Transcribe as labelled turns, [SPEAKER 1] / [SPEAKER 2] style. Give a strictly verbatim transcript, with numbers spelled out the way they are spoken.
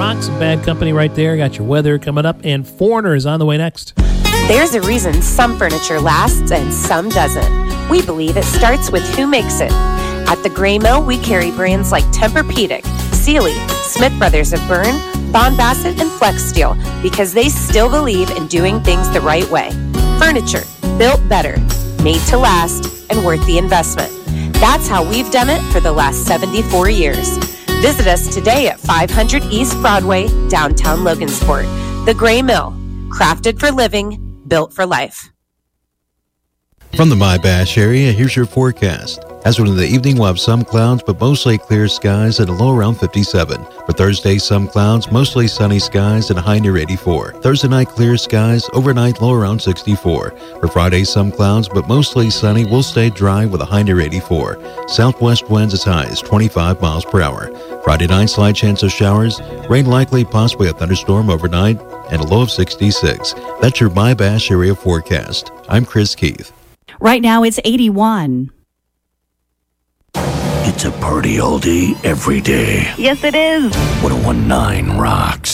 [SPEAKER 1] Rocks, Bad Company right there. Got your weather coming up, and Foreigner is on the way next.
[SPEAKER 2] There's a reason some furniture lasts and some doesn't. We believe it starts with who makes it. At the Gray Mill, we carry brands like Tempur-Pedic, Sealy, Smith Brothers of Bern, Bond Bassett, and Flex Steel because they still believe in doing things the right way. Furniture built better, made to last, and worth the investment. That's how we've done it for the last seventy-four years. Visit us today at five hundred East Broadway, downtown Logansport. The Gray Mill, crafted for living, built for life.
[SPEAKER 3] From the My Bash area, here's your forecast. As for the evening, we'll have some clouds, but mostly clear skies and a low around fifty-seven. For Thursday, some clouds, mostly sunny skies and a high near eighty-four. Thursday night, clear skies, overnight, low around sixty-four. For Friday, some clouds, but mostly sunny. We'll stay dry with a high near eighty-four. Southwest winds as high as twenty-five miles per hour. Friday night, slight chance of showers. Rain likely, possibly a thunderstorm overnight, and a low of sixty-six. That's your My Bash area forecast. I'm Chris Keith.
[SPEAKER 4] Right now, it's eighty-one.
[SPEAKER 5] It's a party all day, every day.
[SPEAKER 4] Yes, it is.
[SPEAKER 5] one oh one point nine rocks.